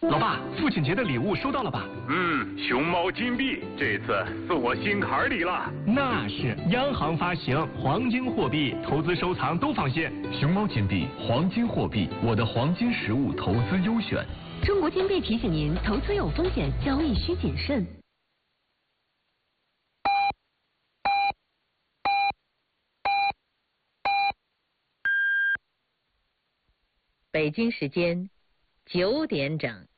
老爸，父亲节的礼物收到了吧？ 熊猫金币这次送我心坎里了。 那是央行发行黄金货币，投资收藏都放心。 熊猫金币，黄金货币，我的黄金实物投资优选。 中国金币提醒您，投资有风险，交易需谨慎。 北京时间9点整。